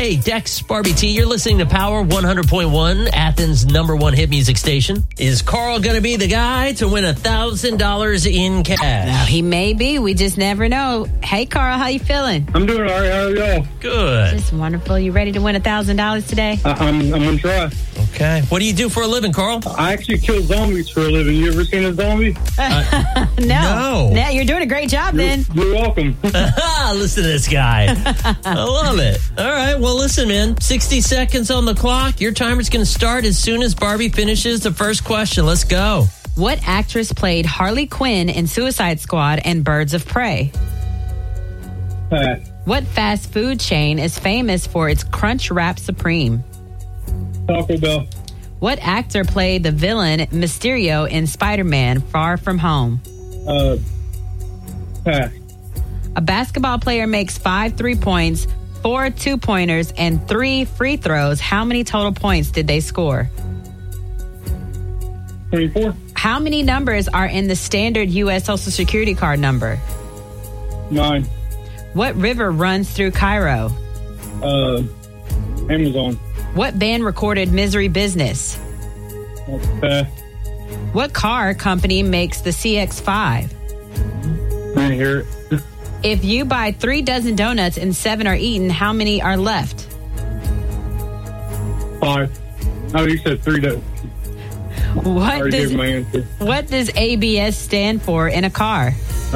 Hey, Dex, Barbie T, you're listening to Power 100.1, Athens' #1 hit music station. Is Carl going to be the guy to win $1,000 in cash? Well, he may be. We just never know. Hey, Carl, how you feeling? I'm doing all right. How are y'all? Good. Just wonderful. You ready to win $1,000 today? I'm going to try. Okay. What do you do for a living, Carl? I actually kill zombies for a living. You ever seen a zombie? No. Yeah, you're doing a great job then. You're welcome. Listen to this guy. I love it. All right. Well, listen, man. 60 seconds on the clock. Your timer's going to start as soon as Barbie finishes the first question. Let's go. What actress played Harley Quinn in Suicide Squad and Birds of Prey? Pass. What fast food chain is famous for its Crunch Wrap Supreme? Taco Bell. What actor played the villain Mysterio in Spider-Man Far From Home? Pass. A basketball player makes 5 3-points, 4 2-pointers, and 3 free throws. How many total points did they score? 24. How many numbers are in the standard U.S. Social Security card number? 9. What river runs through Cairo? Amazon. What band recorded Misery Business? Pass. What car company makes the CX-5? I didn't hear it. If you buy 3 dozen donuts and 7 are eaten, how many are left? 5. Oh, you said 3 dozen. I already gave my answer. What does ABS stand for in a car?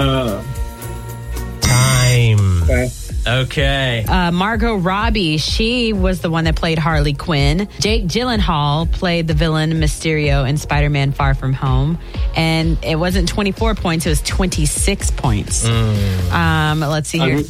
Time. Pass. Okay. Margot Robbie, she was the one that played Harley Quinn. Jake Gyllenhaal played the villain Mysterio in Spider-Man Far From Home. And it wasn't 24 points, it was 26 points. Let's see here.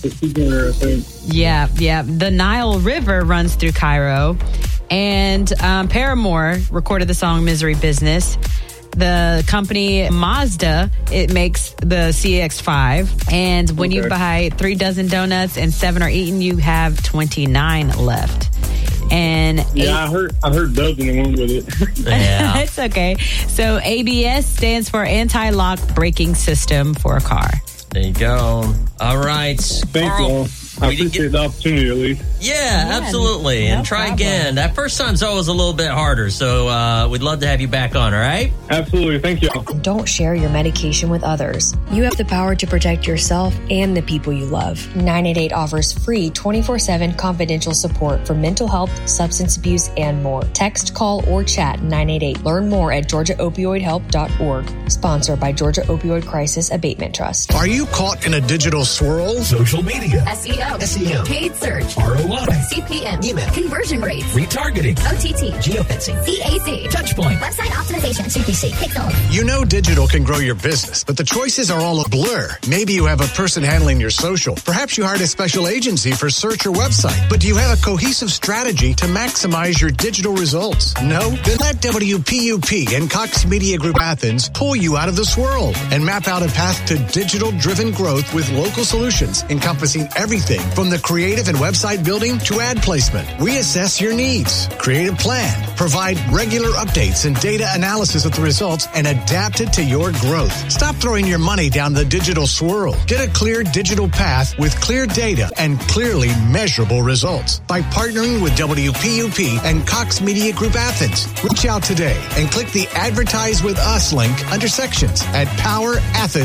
Yeah. The Nile River runs through Cairo. And Paramore recorded the song Misery Business. The company Mazda, it makes the CX-5. And when you buy 3 dozen donuts and 7 are eaten, you have 29 left. And I heard dozen and went with it. Yeah. It's okay. So ABS stands for anti-lock braking system for a car. There you go. All right. Thank you all. I appreciate the opportunity, at least. Yeah, absolutely. No And try problem. again. That first time's always a little bit harder, so we'd love to have you back on, all right? Absolutely. Thank you. Don't share your medication with others. You have the power to protect yourself and the people you love. 988 offers free 24/7 confidential support for mental health, substance abuse, and more. Text, call, or chat 988. Learn more at GeorgiaOpioidHelp.org. Sponsored by Georgia Opioid Crisis Abatement Trust. Are you caught in a digital swirl? Social media, SEO, paid search, ROI, CPM, email, conversion rates, retargeting, OTT, geofencing, CAC, touchpoint, website optimization, CPC, Pixel. You know digital can grow your business, but the choices are all a blur. Maybe you have a person handling your social. Perhaps you hired a special agency for search or website. But do you have a cohesive strategy to maximize your digital results? No? Then let WPUP and Cox Media Group Athens pull you out of the swirl and map out a path to digital-driven growth with local solutions encompassing everything from the creative and website building to ad placement. We assess your needs, create a plan, provide regular updates and data analysis of the results, and adapt it to your growth. Stop throwing your money down the digital swirl. Get a clear digital path with clear data and clearly measurable results by partnering with WPUP and Cox Media Group Athens. Reach out today and click the Advertise with Us link under sections at Power Athens.